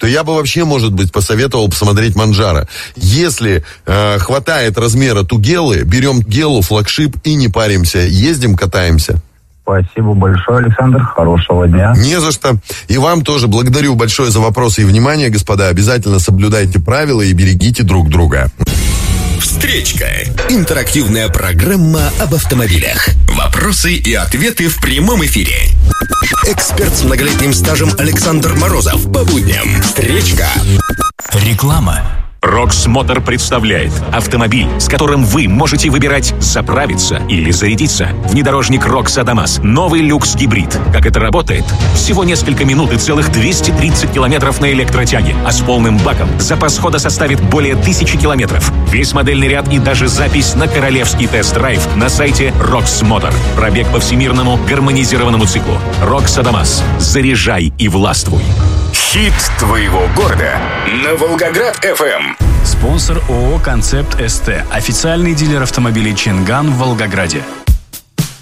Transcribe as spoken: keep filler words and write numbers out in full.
я бы вообще, может быть, посоветовал посмотреть Манджаро. Если э, хватает размера Тугелы, берем Гелу, флагшип и не паримся. Ездим, катаемся. Спасибо большое, Александр. Хорошего дня. Не за что. И вам тоже благодарю большое за вопросы и внимание, господа. Обязательно соблюдайте правила и берегите друг друга. Встречка. Интерактивная программа об автомобилях. Вопросы и ответы в прямом эфире. Эксперт с многолетним стажем Александр Морозов. По будням. Встречка. Реклама. Рокс Мотор представляет автомобиль, с которым вы можете выбирать заправиться или зарядиться. Внедорожник Рокс Адамас. Новый люкс гибрид. Как это работает? Всего несколько минут и целых двести тридцать километров на электротяге. А с полным баком запас хода составит более тысячи километров. Весь модельный ряд и даже запись на королевский тест-драйв на сайте Рокс Мотор. Пробег по всемирному гармонизированному циклу. Рокс Адамас. Заряжай и властвуй. Хит твоего города на Волгоград эф эм. Спонсор ООО «Концепт СТ». Официальный дилер автомобилей «Чинган» в Волгограде.